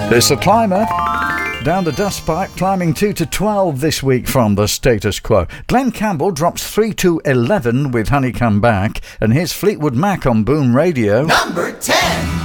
It's the Climber. Down the dust pipe, climbing 2 to 12 this week from the status quo. Glenn Campbell drops 3 to 11 with Honey Come Back, and here's Fleetwood Mac on Boom Radio. Number 10.